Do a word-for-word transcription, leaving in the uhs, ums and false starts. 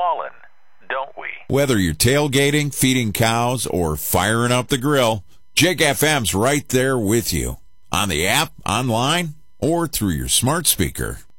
fallen, don't we? Whether you're tailgating, feeding cows, or firing up the grill, Jig F M's right there with you. On the app, online, or through your smart speaker.